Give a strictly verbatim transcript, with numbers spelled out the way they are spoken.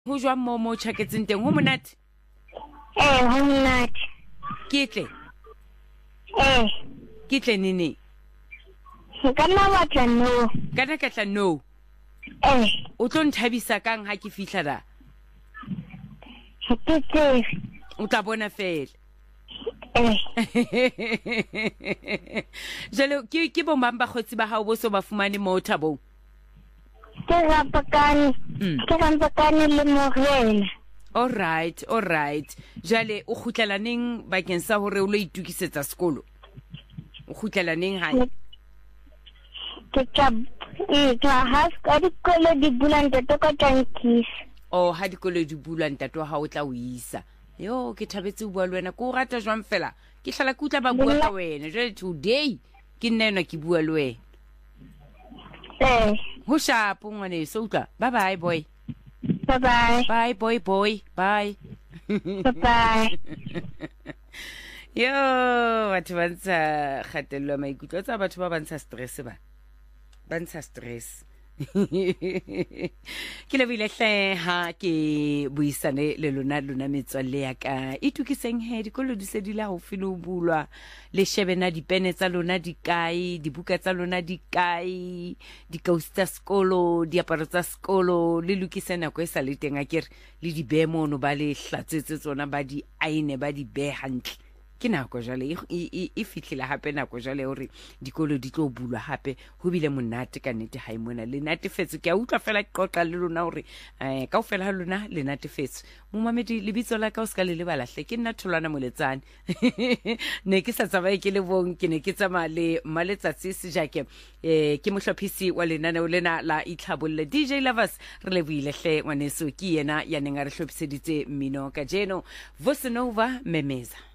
Ho jwa mo mo tshaketseng teng ho monate? Eh, ho monate. Ke tle? Eh. Ke tle nene? Ka nna batla no. Kana ka tla no. Eh. O tlo nthabisa kang ha ke fihla da? Ke tse. O tla bona fela. Eh. Jalo ke ke bo mang ba khotsi ba hao bo so ba fumane mo Thabong? Ke rapakane. Ke rapakane le Morena. All right, all right. Jale o khutlela neng bakeng sa hore o lo itukisetsa sekolo? O khutlela neng hae? Ke tla e tla has ka dikolo di bulang ntate ka tankis. Oh, ha dikolo di bulang ntate wa hao o tla o isa. Yo, ke thabetse o bua le wena. Ko rata jwang fela? Ke hlela ke utla ba bua ka wena. Jale today ke nna ke bua le wena. Eh. Ho shapo ngwane so utla. Bye bye boy. Bye bye. Bye boy boy. Bye. Bye bye. Yo, batho ba ntsha kgatello maikutlo tsa batho ba ba ntsha stress ba. Ba ntsha stress. Ke le bile hle ha ke buisane le lona lona metswalle ya ka itukiseng he dikolo di se di la ho filo bulwa le shebena dipene tsa lona di kae dibuka tsa lona di kae dikausi tsa sekolo diaparo tsa sekolo le lokise nako e sa le teng a kere le di bemono ba le hlatsetse tsona ba di aine ba di be hantle ke nako jale e fitlhile hape nako jale hore dikolo di tlo bulwa hape ho bile monate ka nnete ha imona le natefetse ke a utlwa fela ke qoqa le lona hore eh kaofela ha lona le natefetse mo mamedi lebitso la ka o ska le le balahle ke nna Tholwana Moletsane ne ke sa tsamaye ke le bong ke ne ke tsama le Maletsatsi Sejake eh ke mohlophisi wa lenaneo lena la Itlhabolle D J Lovers re le buile hle ngwaneso ke yena ya neng a re hlophiseditse mmino ka jeno Vosenova Memeza.